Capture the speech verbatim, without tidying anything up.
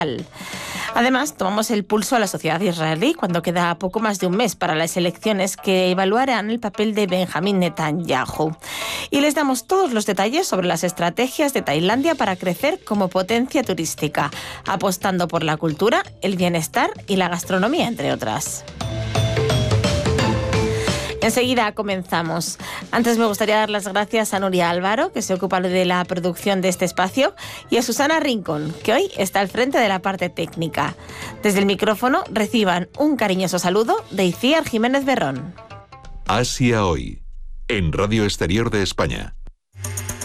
Además, tomamos el pulso a la sociedad israelí cuando queda poco más de un mes para las elecciones que evaluarán el papel de Benjamín Netanyahu. Y les damos todos los detalles sobre las estrategias de Tailandia para crecer como potencia turística, apostando por la cultura, el bienestar y la gastronomía, entre otras. Enseguida comenzamos. Antes me gustaría dar las gracias a Nuria Álvaro, que se ocupa de la producción de este espacio, y a Susana Rincón, que hoy está al frente de la parte técnica. Desde el micrófono reciban un cariñoso saludo de Iciar Jiménez Berrón. Asia Hoy, en Radio Exterior de España.